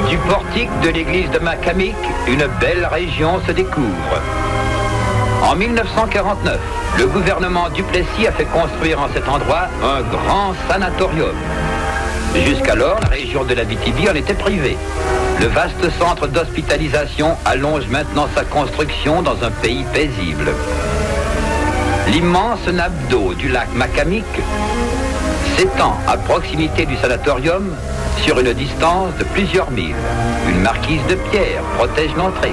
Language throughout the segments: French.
Du portique de l'église de Macamic, une belle région se découvre. En 1949, le gouvernement Duplessis a fait construire en cet endroit un grand sanatorium. Jusqu'alors, la région de l'Abitibi en était privée. Le vaste centre d'hospitalisation allonge maintenant sa construction dans un pays paisible. L'immense nappe d'eau du lac Macamic s'étend à proximité du sanatorium sur une distance de plusieurs milles. Une marquise de pierre protège l'entrée.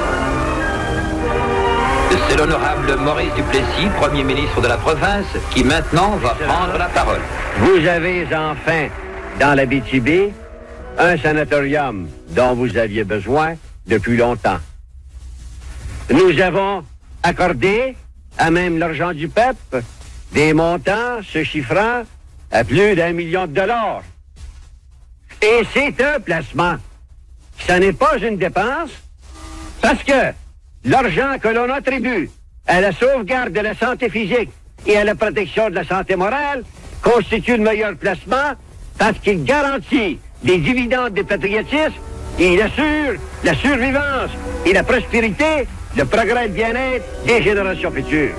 C'est l'honorable Maurice Duplessis, Premier ministre de la province, qui maintenant va prendre la parole. Vous avez enfin, dans l'Abitibi, un sanatorium dont vous aviez besoin depuis longtemps. Nous avons accordé, à même l'argent du peuple, des montants se chiffrant à plus d'1 million de dollars. Et c'est un placement. Ce n'est pas une dépense, parce que l'argent que l'on attribue à la sauvegarde de la santé physique et à la protection de la santé morale constitue le meilleur placement parce qu'il garantit les dividendes du patriotisme et il assure la survivance et la prospérité, le progrès et le bien-être des générations futures.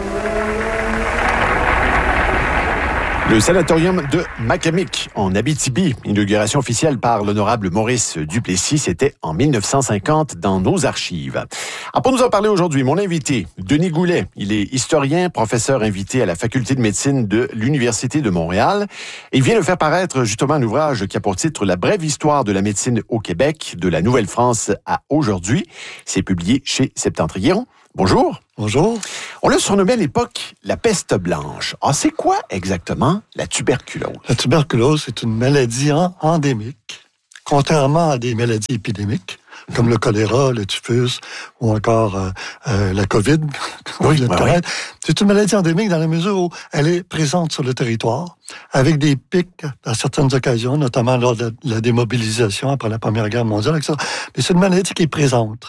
Le sanatorium de Macamic, en Abitibi, inauguration officielle par l'honorable Maurice Duplessis, c'était en 1950 dans nos archives. Pour nous en parler aujourd'hui, mon invité, Denis Goulet, il est historien, professeur invité à la Faculté de médecine de l'Université de Montréal. Il vient de faire paraître justement un ouvrage qui a pour titre « La brève histoire de la médecine au Québec, de la Nouvelle-France à aujourd'hui ». C'est publié chez Septentrion. Bonjour. Bonjour. On l'a surnommé à l'époque la peste blanche. C'est quoi exactement la tuberculose? La tuberculose, c'est une maladie endémique, contrairement à des maladies épidémiques, comme le choléra, le typhus ou encore la COVID. Oui. C'est une maladie endémique dans la mesure où elle est présente sur le territoire, avec des pics à certaines occasions, notamment lors de la démobilisation après la Première Guerre mondiale, etc. Mais c'est une maladie qui est présente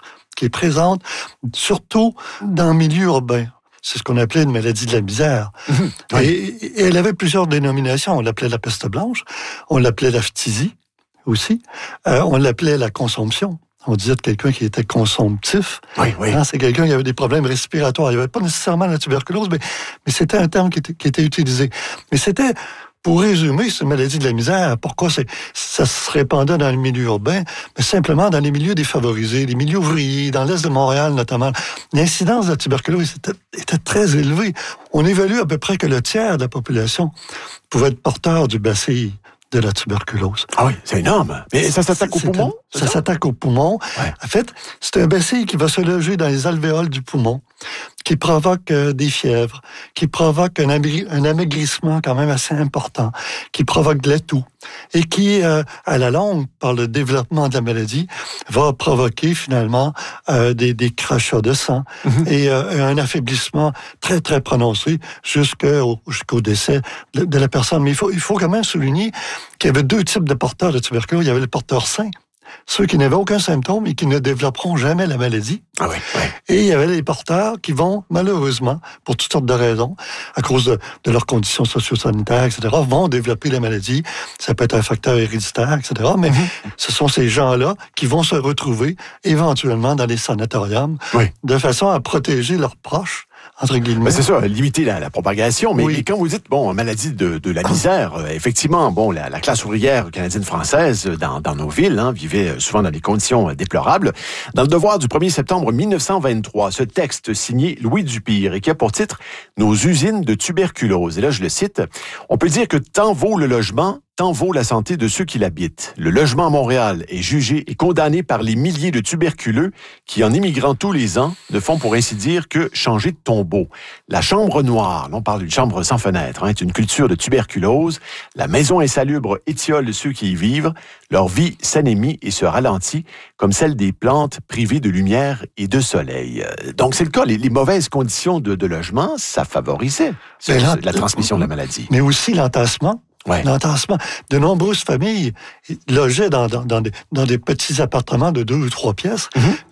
surtout dans le milieu urbain. C'est ce qu'on appelait une maladie de la misère. Oui. Et elle avait plusieurs dénominations. On l'appelait la peste blanche, on l'appelait la phtisie aussi, on l'appelait la consomption. On disait de quelqu'un qui était consomptif. Oui. C'est quelqu'un qui avait des problèmes respiratoires. Il n'y avait pas nécessairement la tuberculose, mais c'était un terme qui était utilisé. Mais c'était... Pour résumer, c'est une maladie de la misère. Pourquoi ça se répandait dans le milieu urbain? Mais simplement dans les milieux défavorisés, les milieux ouvriers, dans l'est de Montréal notamment. L'incidence de la tuberculose était très élevée. On évalue à peu près que le tiers de la population pouvait être porteur du bacille de la tuberculose. Ah oui, c'est énorme. Mais ça s'attaque aux poumons? Ça s'attaque aux poumons. Ouais. En fait, c'est un bacille qui va se loger dans les alvéoles du poumon, qui provoque des fièvres, qui provoque un amaigrissement quand même assez important, qui provoque de la toux, et qui, à la longue, par le développement de la maladie, va provoquer finalement des crachats de sang et un affaiblissement très, très prononcé jusqu'au décès de la personne. Mais il faut quand même souligner qu'il y avait deux types de porteurs de tuberculose. Il y avait les porteurs sains, ceux qui n'avaient aucun symptôme et qui ne développeront jamais la maladie. Ah oui. Et il y avait les porteurs qui vont, malheureusement, pour toutes sortes de raisons, à cause de leurs conditions socio-sanitaires, etc., vont développer la maladie. Ça peut être un facteur héréditaire, etc., mais ce sont ces gens-là qui vont se retrouver éventuellement dans les sanatoriums de façon à protéger leurs proches, entre guillemets. Mais c'est ça, limiter la propagation. Mais quand vous dites, maladie de la misère, effectivement, la classe ouvrière canadienne-française dans nos villes vivait souvent dans des conditions déplorables. Dans le Devoir du 1er septembre 1923, ce texte signé Louis Dupire et qui a pour titre « Nos usines de tuberculose ». Et là, je le cite, « On peut dire que tant vaut le logement, tant vaut la santé de ceux qui l'habitent. Le logement à Montréal est jugé et condamné par les milliers de tuberculeux qui, en immigrant tous les ans, ne font pour ainsi dire que changer de tombeau. La chambre noire, on parle d'une chambre sans fenêtre, est une culture de tuberculose. La maison insalubre étiole ceux qui y vivent. Leur vie s'anémie et se ralentit, comme celle des plantes privées de lumière et de soleil. » Donc, c'est le cas. Les mauvaises conditions de logement, ça favorisait la transmission de la maladie. Mais aussi l'entassement. L'entassement. De nombreuses familles logeaient dans des petits appartements de 2 ou 3 pièces.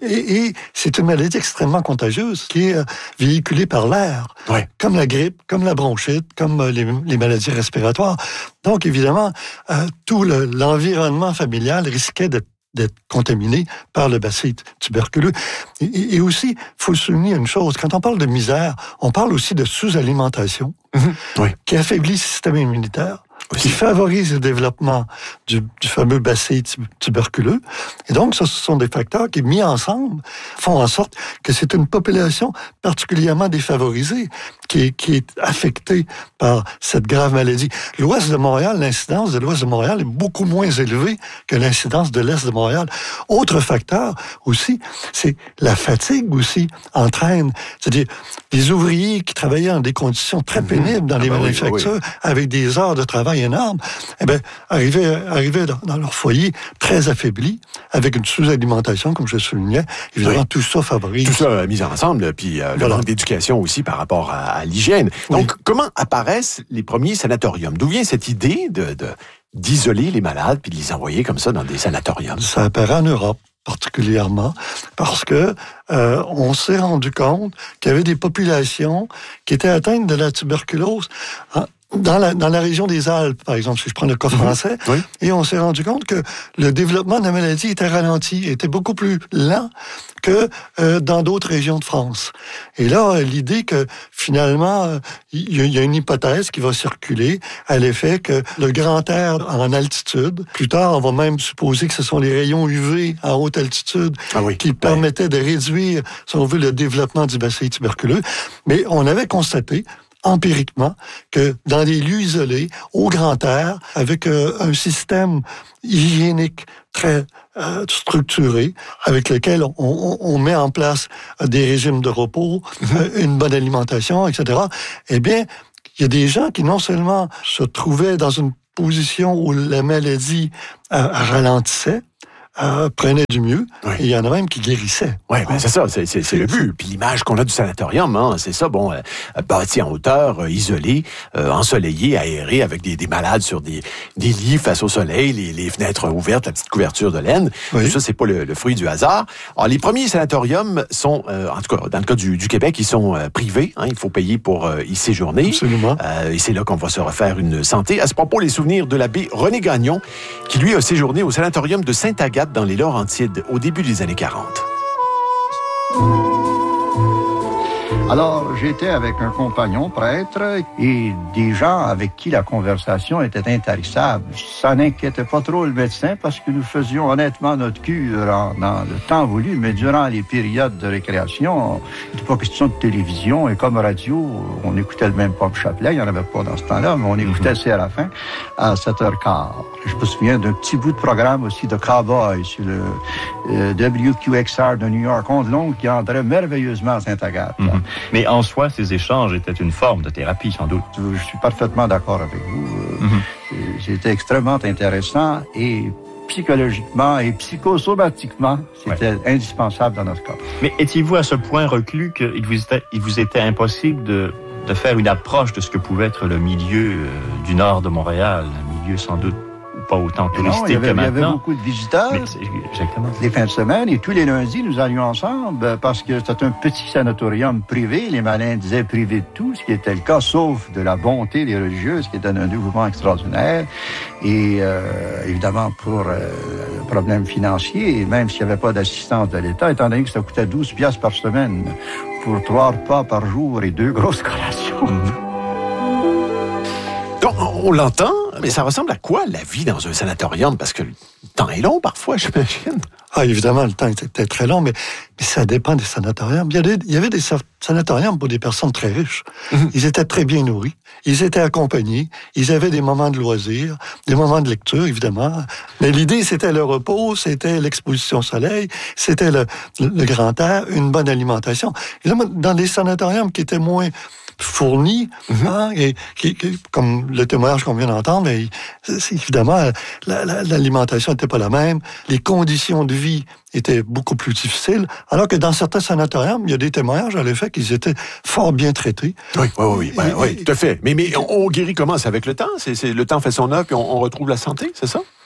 Et c'est une maladie extrêmement contagieuse qui est véhiculée par l'air. Comme la grippe, comme la bronchite, comme les maladies respiratoires. Donc, évidemment, tout l'environnement familial risquait d'être d'être contaminés par le bacille tuberculeux. Et aussi, il faut souligner une chose, quand on parle de misère, on parle aussi de sous-alimentation qui affaiblit le système immunitaire, qui favorise le développement du fameux bacille tuberculeux. Et donc, ce sont des facteurs qui, mis ensemble, font en sorte que c'est une population particulièrement défavorisée qui est affectée par cette grave maladie. L'ouest de Montréal, l'incidence de l'ouest de Montréal est beaucoup moins élevée que l'incidence de l'est de Montréal. Autre facteur aussi, c'est la fatigue aussi entraîne. C'est-à-dire, les ouvriers qui travaillaient dans des conditions très pénibles dans les manufactures, avec des heures de travail énormes, eh bien, arrivaient dans leur foyer très affaiblis, avec une sous-alimentation, comme je le soulignais. Évidemment, tout ça favorise. Tout ça mis ensemble, puis le manque d'éducation aussi par rapport à l'hygiène. Donc, comment apparaissent les premiers sanatoriums? D'où vient cette idée d'isoler les malades puis de les envoyer comme ça dans des sanatoriums? Ça apparaît en Europe particulièrement parce que on s'est rendu compte qu'il y avait des populations qui étaient atteintes de la tuberculose dans la région des Alpes, par exemple, si je prends le cas français, et on s'est rendu compte que le développement de la maladie était ralenti, était beaucoup plus lent que dans d'autres régions de France. Et là, l'idée que finalement, il y a une hypothèse qui va circuler à l'effet que le grand air en altitude, plus tard, on va même supposer que ce sont les rayons UV en haute altitude qui permettaient de réduire, si on veut, le développement du bacille tuberculeux. Mais on avait constaté empiriquement que dans des lieux isolés, au grand air, avec un système hygiénique très structuré, avec lequel on met en place des régimes de repos, une bonne alimentation, etc., eh bien, il y a des gens qui non seulement se trouvaient dans une position où la maladie ralentissait, prenaient du mieux, et il y en a même qui guérissaient. Oui, ben c'est ça, c'est le but. Puis l'image qu'on a du sanatorium, c'est ça, bâti en hauteur, isolé, ensoleillé, aéré, avec des malades sur des lits face au soleil, les fenêtres ouvertes, la petite couverture de laine. Tout ça, c'est pas le fruit du hasard. Alors, les premiers sanatoriums sont, en tout cas, dans le cas du Québec, ils sont privés. Il faut payer pour y séjourner. Absolument. Et c'est là qu'on va se refaire une santé. À ce propos, les souvenirs de l'abbé René Gagnon, qui lui a séjourné au sanatorium de Sainte-Agathe dans les Laurentides au début des années 40. Alors, j'étais avec un compagnon prêtre et des gens avec qui la conversation était intarissable. Ça n'inquiétait pas trop le médecin parce que nous faisions honnêtement notre cure dans le temps voulu, mais durant les périodes de récréation, il n'était pas question de télévision et comme radio, on écoutait le même Paul Chapelet, il n'y en avait pas dans ce temps-là, mais on écoutait Serafin à la fin à 7h15. Je me souviens d'un petit bout de programme aussi de Cowboy sur le WQXR de New York, onde longue, qui entrait merveilleusement à Sainte-Agathe. Mais en soi, ces échanges étaient une forme de thérapie, sans doute. Je suis parfaitement d'accord avec vous. C'était extrêmement intéressant et psychologiquement et psychosomatiquement, c'était indispensable dans notre cas. Mais étiez-vous à ce point reclus qu'il vous était impossible de faire une approche de ce que pouvait être le milieu du nord de Montréal, un milieu sans doute pas autant touristique que maintenant. Il y avait beaucoup de visiteurs, les fins de semaine, et tous les lundis, nous allions ensemble, parce que c'était un petit sanatorium privé. Les malins disaient privé de tout, ce qui était le cas, sauf de la bonté des religieuses, qui était un dévouement extraordinaire. Et évidemment, pour le problème financier, et même s'il n'y avait pas d'assistance de l'État, étant donné que ça coûtait 12 piastres par semaine pour 3 repas par jour et 2 grosses collations. Donc, on l'entend, mais ça ressemble à quoi, la vie dans un sanatorium? Parce que le temps est long, parfois, j'imagine. Ah, évidemment, le temps était très long, mais ça dépend des sanatoriums. Il y avait des sanatoriums pour des personnes très riches. Ils étaient très bien nourris. Ils étaient accompagnés. Ils avaient des moments de loisirs, des moments de lecture, évidemment. Mais l'idée, c'était le repos, c'était l'exposition au soleil, c'était le grand air, une bonne alimentation. Évidemment, dans des sanatoriums qui étaient moins fournis, et comme le témoignage qu'on vient d'entendre, mais évidemment, l'alimentation n'était pas la même, les conditions de vie étaient beaucoup plus difficiles, alors que dans certains sanatoriums, il y a des témoignages à l'effet qu'ils étaient fort bien traités. Oui, tout à fait. Mais on guérit comment? C'est avec le temps? Le temps fait son œuvre et on retrouve la santé, c'est ça?